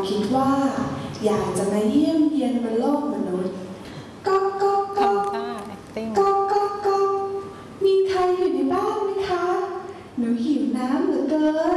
คิดว่าอยากจะมาเยี่ยมเยียนบนโลกมนุษย์ก็มีใครอยู่ในบ้านไหมคะหนูหิวน้ำเหลือเกิน